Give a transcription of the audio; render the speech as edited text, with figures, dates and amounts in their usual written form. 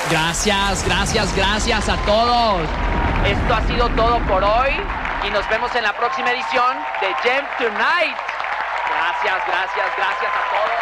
Gracias a todos. Esto ha sido todo por hoy y nos vemos en la próxima edición de Gem Tonight. Gracias a todos.